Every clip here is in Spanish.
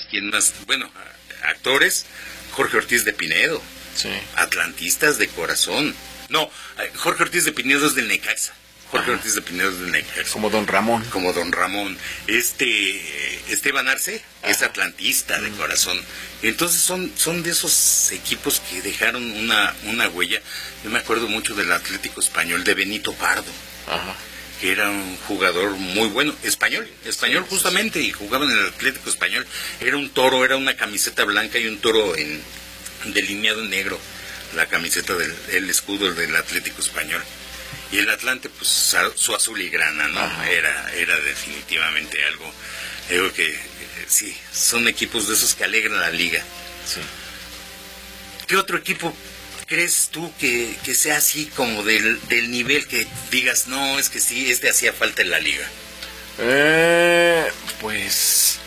¿Quién más? Bueno, actores, Jorge Ortiz de Pinedo, Sí. atlantistas de corazón. No, Jorge Ortiz de Pinedo es del Necaxa. Jorge Ortiz de Pinedo es del Necaxa. Como Don Ramón. Como Don Ramón. Esteban Arce es atlantista de corazón. Entonces son de esos equipos que dejaron una huella. Yo me acuerdo mucho del Atlético Español de Benito Pardo, Ajá. que era un jugador muy bueno, español justamente, y jugaba en el Atlético Español. Era un toro, era una camiseta blanca y un toro delineado en negro, la camiseta el escudo del Atlético Español. Y el Atlante, pues su azul y grana, ¿no? Era definitivamente algo que sí, son equipos de esos que alegran la liga. Sí. ¿Qué otro equipo crees tú que sea así como del nivel que digas, no, es que sí, hacía falta en la liga? Pues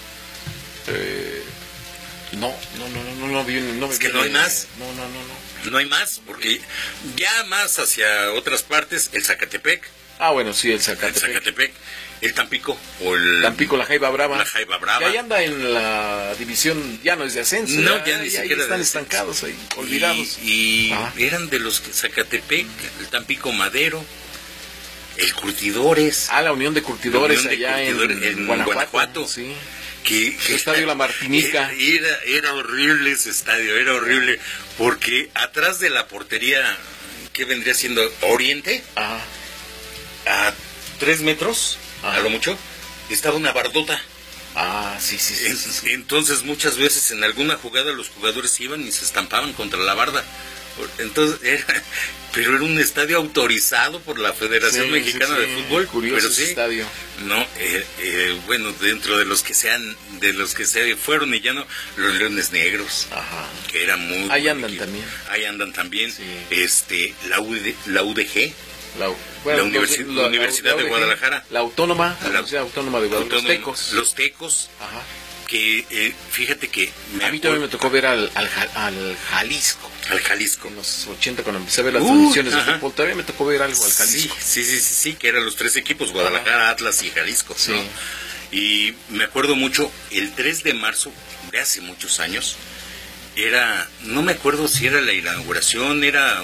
no es que no hay más. No hay más, porque ya más hacia otras partes, el Zacatepec. Bueno, sí, el Zacatepec. El Tampico, Tampico, la Jaiba Brava. La Jaiba Brava. Que ahí anda en la división, ya no es de ascenso. No, ya ni siquiera están estancados ahí, olvidados. Y eran de los que Zacatepec, el Tampico Madero, el Curtidores. La Unión de Curtidores allá en Guanajuato. Sí. El estadio La Martinica. Era horrible ese estadio, era horrible, porque atrás de la portería, que vendría siendo Oriente, a 3 metros, a lo mucho, estaba una bardota. Sí. Entonces muchas veces en alguna jugada los jugadores iban y se estampaban contra la barda. Entonces pero era un estadio autorizado por la Federación Mexicana de Fútbol. Curioso pero sí, estadio. No, bueno, dentro de los que se fueron y ya no, los Leones Negros, que era muy ahí andan también. Ahí andan también. Sí. La UDG, la Universidad de Guadalajara, la Autónoma, la Universidad Autónoma de Guadalajara, los Tecos. Que fíjate que a mí también me tocó ver al Jalisco. Al Jalisco. En los 80, cuando empecé a ver las transmisiones de fútbol, todavía me tocó ver algo al Jalisco. Sí, que eran los 3 equipos, Guadalajara, Atlas y Jalisco. Sí. ¿No? Y me acuerdo mucho, el 3 de marzo de hace muchos años, no me acuerdo si era la inauguración, era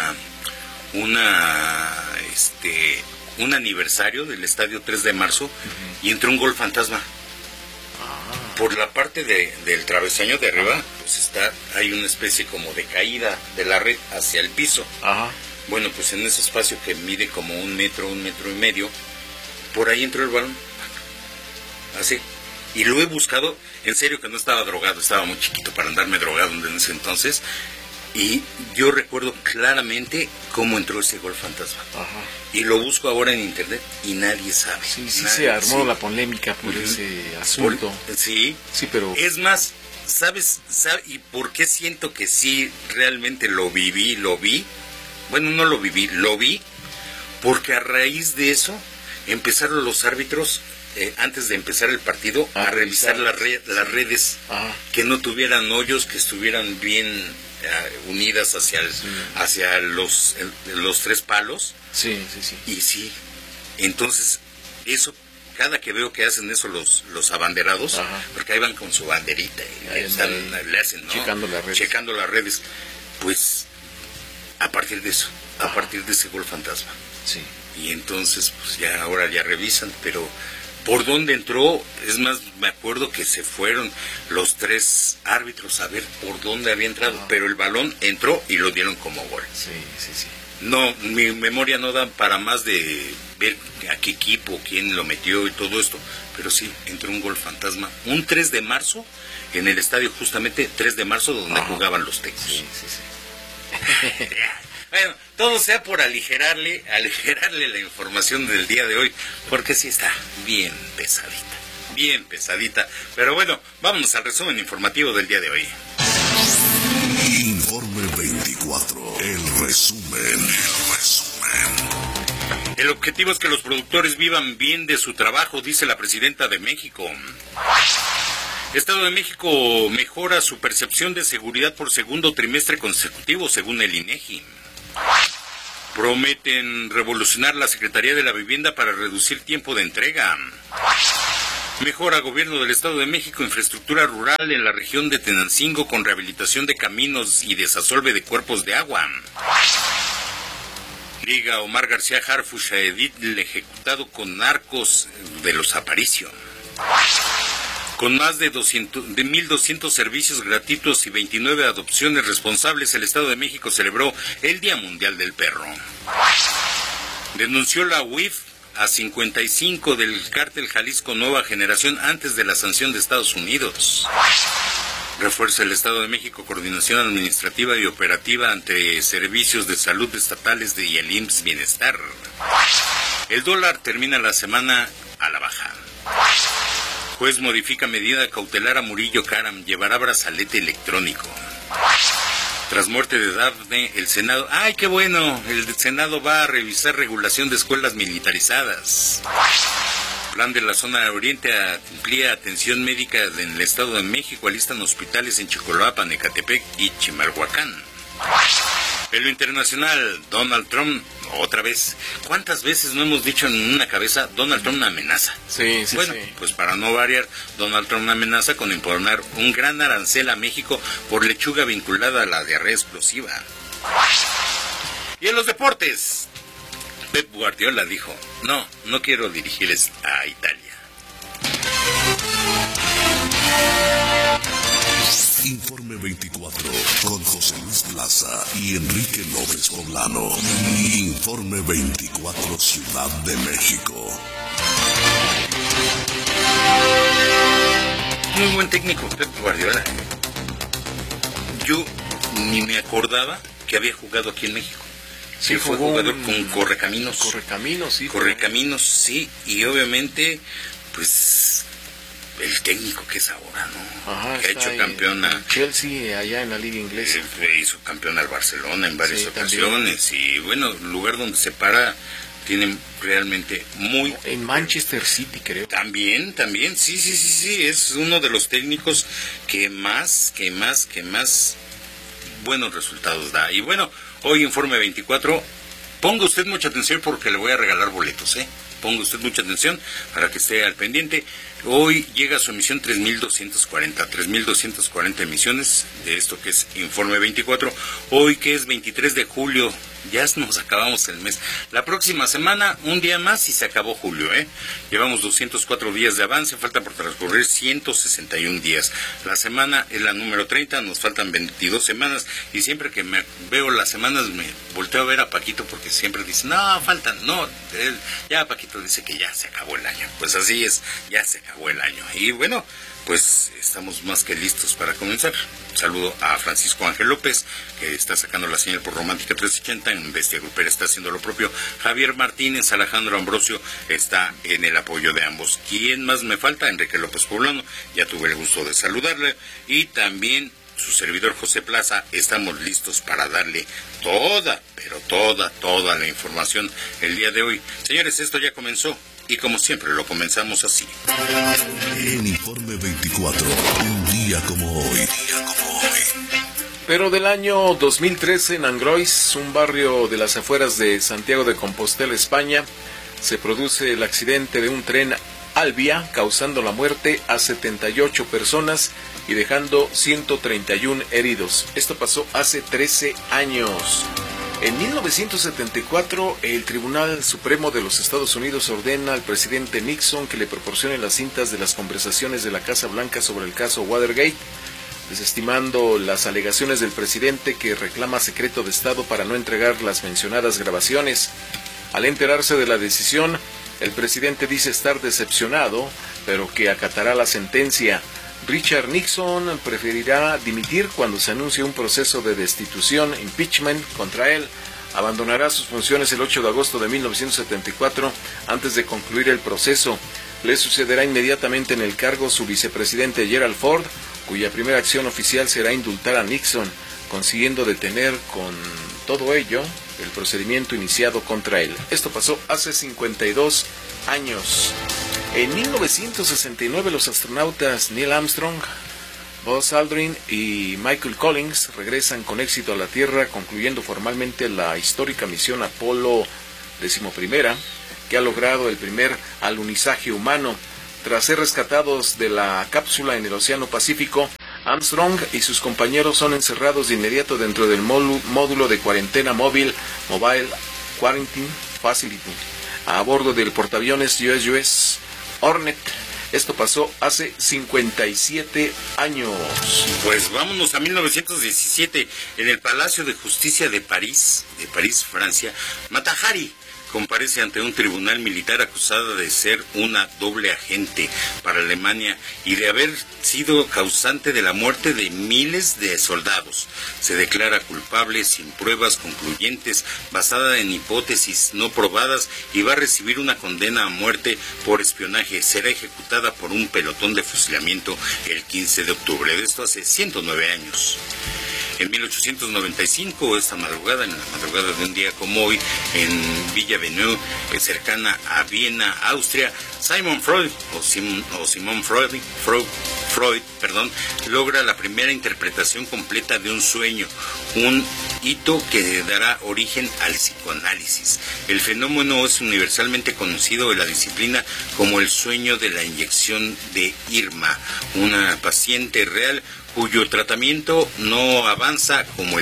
un aniversario del estadio 3 de marzo, y entró un gol fantasma. Por la parte del travesaño de arriba, pues hay una especie como de caída de la red hacia el piso. Bueno, pues en ese espacio que mide como 1 metro, 1 metro y medio, por ahí entró el balón. Así. Y lo he buscado, en serio que no estaba drogado, estaba muy chiquito para andarme drogado en ese entonces. Y yo recuerdo claramente cómo entró ese gol fantasma. Y lo busco ahora en internet y nadie sabe. Sí, se armó la polémica por ese asunto. Sí, pero... Es más, ¿sabes? ¿Y por qué siento que sí realmente lo vi? Bueno, no lo viví, lo vi, porque a raíz de eso empezaron los árbitros, antes de empezar el partido, a revisar las redes, que no tuvieran hoyos, que estuvieran bien unidas hacia los 3 palos. Sí. Y sí, entonces eso, cada que veo que hacen eso los abanderados, porque ahí van con su banderita y le hacen, ¿no? Checando las redes, pues a partir de eso, a partir de ese gol fantasma. Sí. Y entonces pues ahora ya revisan, pero por dónde entró, es más, me acuerdo que se fueron los 3 árbitros a ver por dónde había entrado, pero el balón entró y lo dieron como gol. Sí. No, mi memoria no da para más de ver a qué equipo, quién lo metió y todo esto, pero sí, entró un gol fantasma, un 3 de marzo, en el estadio justamente 3 de marzo, donde jugaban los Tecos. Sí. Bueno, todo sea por aligerarle la información del día de hoy, porque sí está bien pesadita. Pero bueno, vámonos al resumen informativo del día de hoy. Informe 24, el resumen. El objetivo es que los productores vivan bien de su trabajo, dice la presidenta de México. Estado de México mejora su percepción de seguridad por segundo trimestre consecutivo, según el INEGI. Prometen revolucionar la Secretaría de la Vivienda para reducir tiempo de entrega. Mejora Gobierno del Estado de México infraestructura rural en la región de Tenancingo con rehabilitación de caminos y desasolve de cuerpos de agua. Liga Omar García Harfuch a Edil ejecutado con narcos de los Aparicio. Con más de 1,200 servicios gratuitos y 29 adopciones responsables, el Estado de México celebró el Día Mundial del Perro. Denunció la UIF a 55 del cártel Jalisco Nueva Generación antes de la sanción de Estados Unidos. Refuerza el Estado de México coordinación administrativa y operativa ante servicios de salud estatales y el IMSS Bienestar. El dólar termina la semana a la baja. Juez modifica medida cautelar a Murillo Karam, llevará brazalete electrónico. Tras muerte de Dafne, el Senado... ¡Ay, qué bueno! El Senado va a revisar regulación de escuelas militarizadas. Plan de la zona oriente amplía atención médica en el Estado de México, alistan hospitales en Chicoloapan, Ecatepec y Chimalhuacán. En lo internacional, Donald Trump, otra vez. ¿Cuántas veces no hemos dicho en una cabeza, Donald Trump una amenaza? Sí. Pues para no variar, Donald Trump una amenaza con imponer un gran arancel a México por lechuga vinculada a la diarrea explosiva. Y en los deportes, Pep Guardiola dijo, no quiero dirigirles a Italia. Informe 24 con José Luis Plaza y Enrique López Poblano. Informe 24 Ciudad de México. Muy buen técnico, Pep Guardiola. Yo ni me acordaba que había jugado aquí en México. Sí, fue jugador con Correcaminos. Correcaminos, sí. Y obviamente, pues, el técnico que es ahora, ¿no? Ajá, que ha hecho campeón a Chelsea, allá en la liga inglesa. Hizo campeón al Barcelona en varias ocasiones. También. Y bueno, el lugar donde se para tienen realmente muy... En Manchester City, creo. También, sí. Es uno de los técnicos que más buenos resultados da. Y bueno, hoy Informe 24, ponga usted mucha atención porque le voy a regalar boletos, Ponga usted mucha atención para que esté al pendiente. Hoy llega su emisión 3,240 emisiones de esto que es Informe 24. Hoy que es 23 de julio, ya nos acabamos el mes. La próxima semana, un día más y se acabó julio, Llevamos 204 días de avance, falta por transcurrir 161 días. La semana es la número 30, nos faltan 22 semanas y siempre que me veo las semanas me volteo a ver a Paquito porque siempre dice, no, faltan, ya Paquito dice que ya se acabó el año. Pues así es, ya se acabó el año. Y bueno, pues estamos más que listos para comenzar. Saludo a Francisco Ángel López, que está sacando la señal por Romántica 380, en Bestia Grupera está haciendo lo propio. Javier Martínez, Alejandro Ambrosio está en el apoyo de ambos. ¿Quién más me falta? Enrique López Poblano, ya tuve el gusto de saludarle. Y también su servidor José Plaza, estamos listos para darle toda la información el día de hoy. Señores, esto ya comenzó. Y como siempre, lo comenzamos así. En Informe 24, un día como hoy. Pero del año 2013, en Angrois, un barrio de las afueras de Santiago de Compostela, España, se produce el accidente de un tren Alvia, causando la muerte a 78 personas y dejando 131 heridos. Esto pasó hace 13 años. En 1974, el Tribunal Supremo de los Estados Unidos ordena al presidente Nixon que le proporcione las cintas de las conversaciones de la Casa Blanca sobre el caso Watergate, desestimando las alegaciones del presidente que reclama secreto de Estado para no entregar las mencionadas grabaciones. Al enterarse de la decisión, el presidente dice estar decepcionado, pero que acatará la sentencia. Richard Nixon preferirá dimitir cuando se anuncie un proceso de destitución, impeachment, contra él. Abandonará sus funciones el 8 de agosto de 1974 antes de concluir el proceso. Le sucederá inmediatamente en el cargo su vicepresidente Gerald Ford, cuya primera acción oficial será indultar a Nixon, consiguiendo detener con todo ello el procedimiento iniciado contra él. Esto pasó hace 52 años. En 1969 los astronautas Neil Armstrong, Buzz Aldrin y Michael Collins regresan con éxito a la Tierra, concluyendo formalmente la histórica misión Apolo 11, que ha logrado el primer alunizaje humano. Tras ser rescatados de la cápsula en el Océano Pacífico, Armstrong y sus compañeros son encerrados de inmediato dentro del módulo de cuarentena móvil, Mobile Quarantine Facility, a bordo del portaaviones USS Hornet. Esto pasó hace 57 años. Pues vámonos a 1917. En el Palacio de Justicia de París, Francia, Mata Hari comparece ante un tribunal militar acusada de ser una doble agente para Alemania y de haber sido causante de la muerte de miles de soldados. Se declara culpable sin pruebas concluyentes, basada en hipótesis no probadas, y va a recibir una condena a muerte por espionaje. Será ejecutada por un pelotón de fusilamiento el 15 de octubre. De esto hace 109 años. En 1895, esta madrugada, en la madrugada de un día como hoy, en Villa Venue, cercana a Viena, Austria, Simon Freud, Simon Freud, logra la primera interpretación completa de un sueño, un hito que dará origen al psicoanálisis. El fenómeno es universalmente conocido en la disciplina como el sueño de la inyección de Irma, una paciente real cuyo tratamiento no avanza como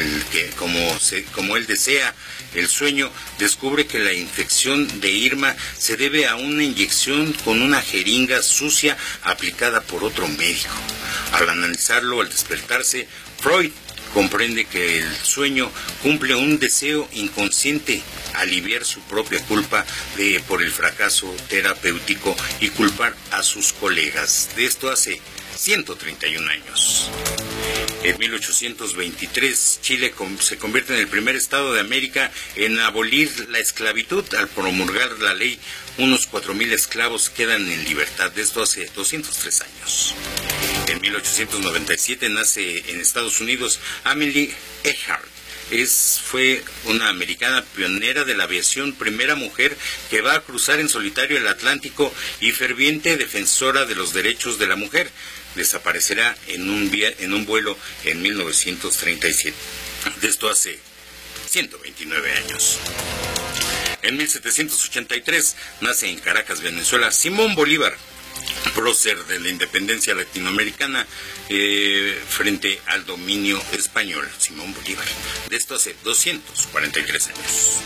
él desea. El sueño descubre que la infección de Irma se debe a una inyección con una jeringa sucia aplicada por otro médico. Al analizarlo, al despertarse, Freud comprende que el sueño cumple un deseo inconsciente: aliviar su propia culpa por el fracaso terapéutico y culpar a sus colegas. De esto hace 131 años. En 1823, Chile se convierte en el primer estado de América en abolir la esclavitud. Al promulgar la ley, unos 4,000 esclavos quedan en libertad. De esto hace 203 años. En 1897 nace en Estados Unidos Amelia Earhart. Fue una americana pionera de la aviación, primera mujer que va a cruzar en solitario el Atlántico y ferviente defensora de los derechos de la mujer. Desaparecerá en un vuelo en 1937. De esto hace 129 años. En 1783 nace en Caracas, Venezuela, Simón Bolívar, prócer de la independencia latinoamericana frente al dominio español. Simón Bolívar. De esto hace 243 años.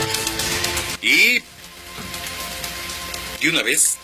Y de una vez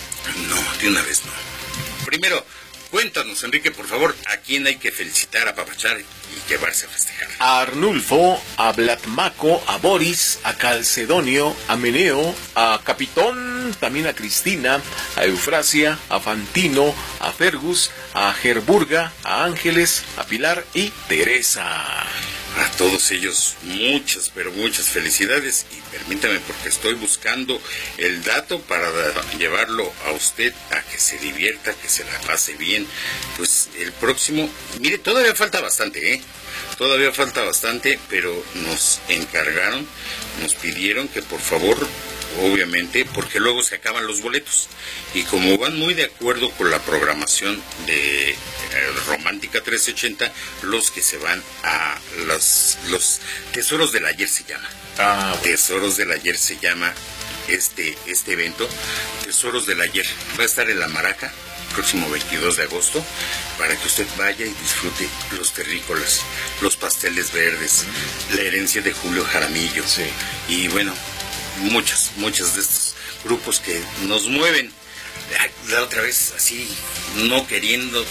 no. Primero, cuéntanos, Enrique, por favor, a quién hay que felicitar, apapachar y llevarse a festejar. A Arnulfo, a Blatmaco, a Boris, a Calcedonio, a Meneo, a Capitón, también a Cristina, a Eufrasia, a Fantino, a Fergus, a Gerburga, a Ángeles, a Pilar y Teresa. A todos ellos muchas, pero muchas felicidades, y permítame, porque estoy buscando el dato para llevarlo a usted a que se divierta, que se la pase bien. Pues el próximo, mire, todavía falta bastante, todavía falta bastante, pero nos encargaron, nos pidieron que por favor, obviamente, porque luego se acaban los boletos, y como van muy de acuerdo con la programación de Romántica 380, los que se van a los Tesoros del Ayer se llama. Tesoros del Ayer se llama este evento. Tesoros del Ayer va a estar en La Maraca próximo 22 de agosto, para que usted vaya y disfrute los terrícolas, los pasteles verdes, la herencia de Julio Jaramillo, sí. Y bueno, muchos de estos grupos que nos mueven. La otra vez así, queriendo,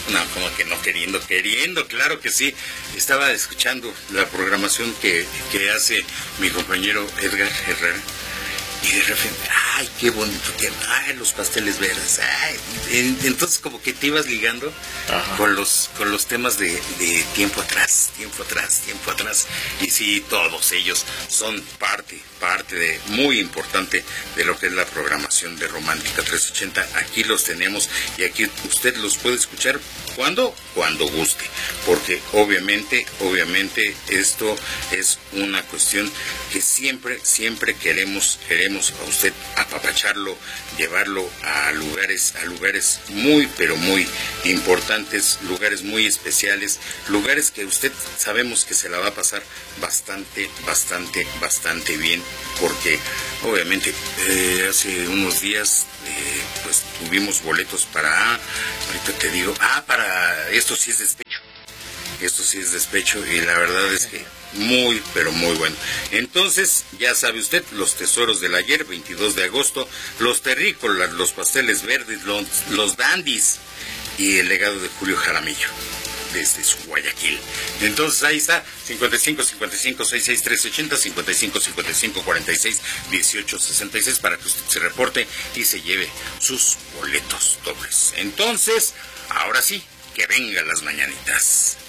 claro que sí. Estaba escuchando la programación que hace mi compañero Edgar Herrera, y de repente, ay, qué bonito tema, ay, los pasteles verdes, ay. Entonces como que te ibas ligando con los temas de tiempo atrás, y sí, todos ellos son parte de muy importante de lo que es la programación de Romántica 380. Aquí los tenemos, y aquí usted los puede escuchar cuando guste, porque obviamente esto es una cuestión que siempre queremos a usted apapacharlo, llevarlo a lugares muy, pero muy importantes, lugares muy especiales, lugares que usted sabemos que se la va a pasar bastante bien, porque obviamente hace unos días pues tuvimos boletos para, ahorita te digo, para Esto sí es despecho. Esto sí es despecho y la verdad es que muy, pero muy bueno. Entonces, ya sabe usted, los tesoros del ayer, 22 de agosto, los terrícolas, los pasteles verdes, los dandies y el legado de Julio Jaramillo, desde su Guayaquil. Entonces, ahí está, 55 55 66 380, 55 55 46 18 66, para que usted se reporte y se lleve sus boletos dobles. Entonces, ahora sí, que vengan las mañanitas.